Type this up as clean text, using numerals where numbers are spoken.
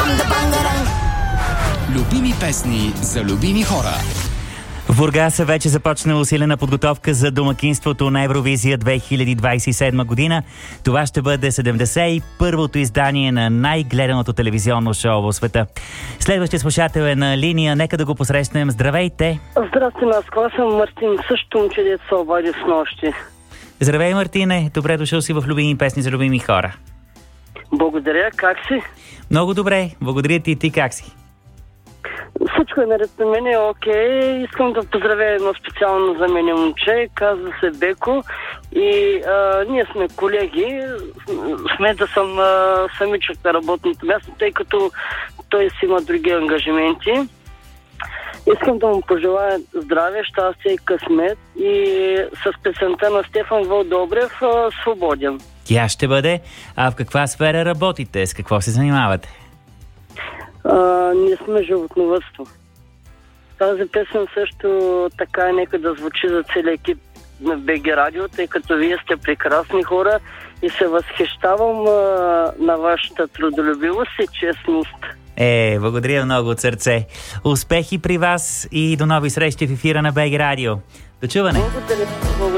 Любими песни за любими хора. В Бургас вече започна усилена подготовка за домакинството на Евровизия 2027 година. Това ще бъде 71-то издание на най-гледаното телевизионно шоу в света. Следващия слушател е на линия. Нека да го посрещнем. Здравейте! Здрасти, Наско. Аз съм Мартин. Също момче, дето се обади с нощи. Здравей, Мартине! Добре дошъл си в Любими песни за любими хора. Благодаря. Как си? Много добре. Благодаря ти. Ти как си? Всичко е наред на мен, окей. Искам да поздравя едно специално за мен момче. Казва се Беко. И ние сме колеги. Сме да съм самичък на работното място, тъй като той си има други ангажименти. Искам да му пожелая здраве, щастие и късмет. И с песента на Стефан Вълдобрев "Свободен". Тя ще бъде. А в каква сфера работите? С какво се занимавате? Ние сме животновъдство. Тази песен също така нека да звучи за целия екип на БГ Радио, тъй като вие сте прекрасни хора и се възхищавам на вашата трудолюбивост и честност. Благодаря много от сърце. Успехи при вас и до нови срещи в ефира на БГ Радио. До чуване! Благодаря.